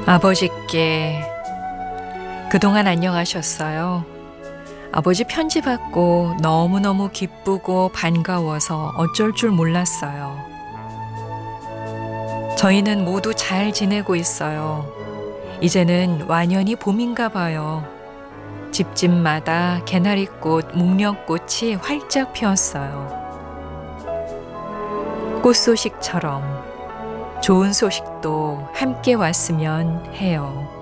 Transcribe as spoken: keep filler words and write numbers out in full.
아버지께 그동안 안녕하셨어요? 아버지 편지 받고 너무너무 기쁘고 반가워서 어쩔 줄 몰랐어요. 저희는 모두 잘 지내고 있어요. 이제는 완연히 봄인가 봐요. 집집마다 개나리꽃, 목련꽃이 활짝 피었어요. 꽃 소식처럼 좋은 소식도 함께 왔으면 해요.